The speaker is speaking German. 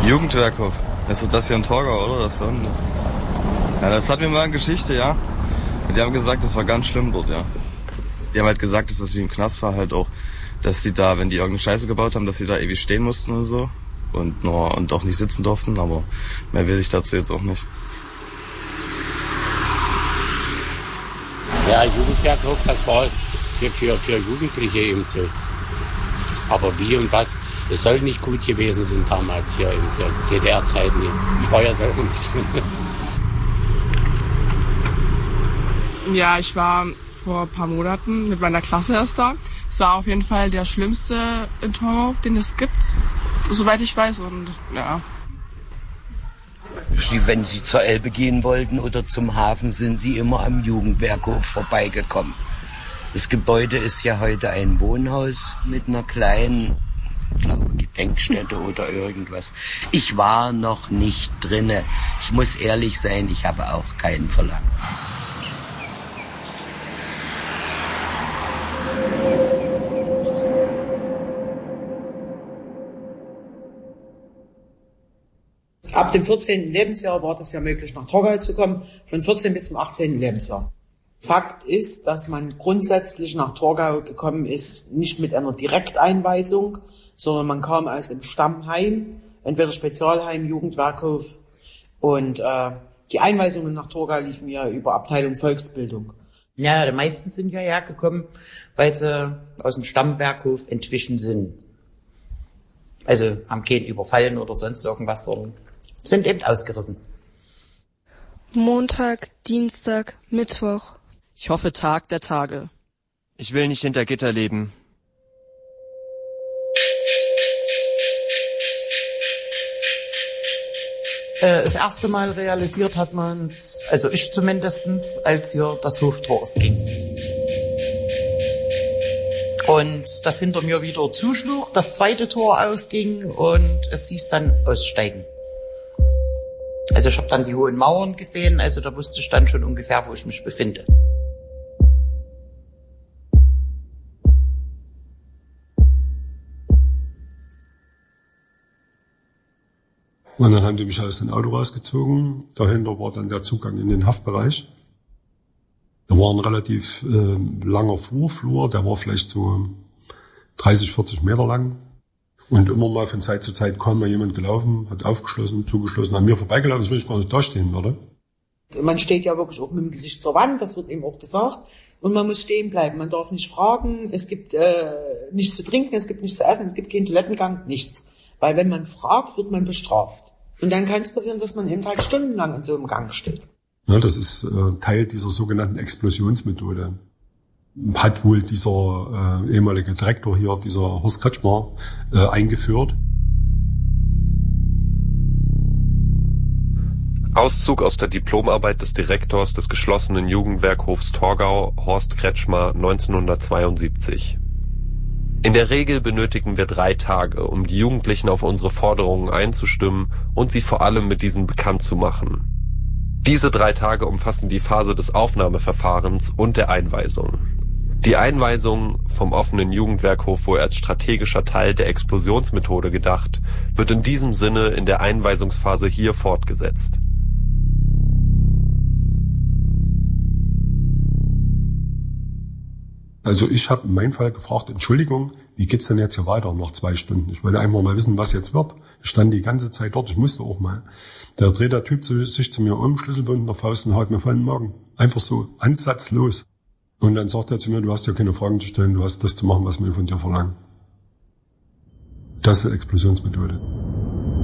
Jugendwerkhof. Ist das hier in Torgau, oder? Das ja, das hat mir mal eine Geschichte, ja. Die haben gesagt, das war ganz schlimm dort, ja. Die haben halt gesagt, dass das wie im Knast war, halt auch, dass sie da, wenn die irgendeine Scheiße gebaut haben, dass sie da ewig stehen mussten und so. Und auch nicht sitzen durften, aber mehr weiß ich dazu jetzt auch nicht. Ja, Jugendwerkhof, das war für Jugendliche eben so. Aber wie und was, es soll nicht gut gewesen sein damals hier in der DDR-Zeit. Ich war ja selber nicht drin. Ja, ich war vor ein paar Monaten mit meiner Klasse erst da. Es war auf jeden Fall der schlimmste in Torgau, den es gibt, soweit ich weiß. Und ja. Wenn Sie zur Elbe gehen wollten oder zum Hafen, sind Sie immer am Jugendwerkhof vorbeigekommen. Das Gebäude ist ja heute ein Wohnhaus mit einer kleinen, glaube Gedenkstätte oder irgendwas. Ich war noch nicht drinne. Ich muss ehrlich sein, ich habe auch keinen verlangt. Ab dem 14. Lebensjahr war das ja möglich, nach Torgau zu kommen, von 14 bis zum 18. Lebensjahr. Fakt ist, dass man grundsätzlich nach Torgau gekommen ist, nicht mit einer Direkteinweisung, sondern man kam aus dem Stammheim, entweder Spezialheim, Jugendwerkhof, und die Einweisungen nach Torgau liefen ja über Abteilung Volksbildung. Ja, die meisten sind ja hergekommen, weil sie aus dem Stammwerkhof entwichen sind. Also haben keinen überfallen oder sonst irgendwas, sondern sind eben ausgerissen. Montag, Dienstag, Mittwoch. Ich hoffe Tag der Tage. Ich will nicht hinter Gitter leben. Das erste Mal realisiert hat man es, also ich zumindestens, als hier das Hoftor aufging. Und das hinter mir wieder zuschlug, das zweite Tor aufging und es hieß dann aussteigen. Also ich habe dann die hohen Mauern gesehen, also da wusste ich dann schon ungefähr, wo ich mich befinde. Und dann haben die mich aus dem Auto rausgezogen. Dahinter war dann der Zugang in den Haftbereich. Da war ein relativ langer Flur, der war vielleicht so 30, 40 Meter lang. Und immer mal von Zeit zu Zeit kam mal jemand gelaufen, hat aufgeschlossen, zugeschlossen, an mir vorbeigelaufen, dass ich gar nicht da stehen würde. Man steht ja wirklich auch mit dem Gesicht zur Wand, das wird eben auch gesagt. Und man muss stehen bleiben, man darf nicht fragen, es gibt nichts zu trinken, es gibt nichts zu essen, es gibt keinen Toilettengang, nichts. Weil wenn man fragt, wird man bestraft. Und dann kann es passieren, dass man eben halt stundenlang in so einem Gang steht. Ja, das ist Teil dieser sogenannten Explosionsmethode. Hat wohl dieser ehemalige Direktor hier, dieser Horst Kretschmer, eingeführt. Auszug aus der Diplomarbeit des Direktors des geschlossenen Jugendwerkhofs Torgau, Horst Kretschmer, 1972. In der Regel benötigen wir 3 Tage, um die Jugendlichen auf unsere Forderungen einzustimmen und sie vor allem mit diesen bekannt zu machen. Diese 3 Tage umfassen die Phase des Aufnahmeverfahrens und der Einweisung. Die Einweisung, vom offenen Jugendwerkhof wohl als strategischer Teil der Explosionsmethode gedacht, wird in diesem Sinne in der Einweisungsphase hier fortgesetzt. Also ich habe in meinem Fall gefragt, Entschuldigung, wie geht's denn jetzt hier weiter nach 2 Stunden? Ich wollte einfach mal wissen, was jetzt wird. Ich stand die ganze Zeit dort, ich musste auch mal. Da dreht der Typ sich zu mir um, Schlüsselbund in der Faust und haut mir voll in den Magen. Einfach so, ansatzlos. Und dann sagt er zu mir, du hast ja keine Fragen zu stellen, du hast das zu machen, was wir von dir verlangen. Das ist die Explosionsmethode.